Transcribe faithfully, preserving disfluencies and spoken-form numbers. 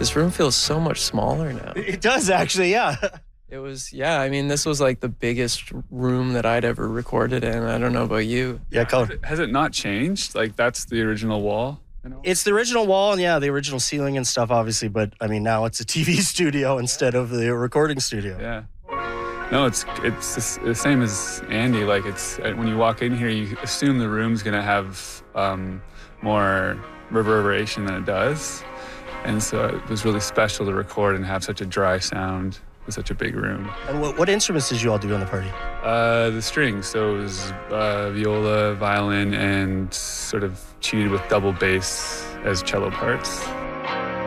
this room feels so much smaller now. It does, actually, yeah. It was, yeah, I mean, this was like the biggest room that I'd ever recorded in. I don't know about you. Yeah, Colin. Has it, has it not changed? Like, that's the original wall? You know? It's the original wall and, yeah, the original ceiling and stuff, obviously. But, I mean, now it's a T V studio instead of the recording studio. Yeah. No, it's it's the same as Andy. Like, it's when you walk in here, you assume the room's going to have um, more reverberation than it does. And so it was really special to record and have such a dry sound with such a big room. And what, what instruments did you all do on the party? Uh, the strings. So it was uh, viola, violin, and sort of cheated with double bass as cello parts.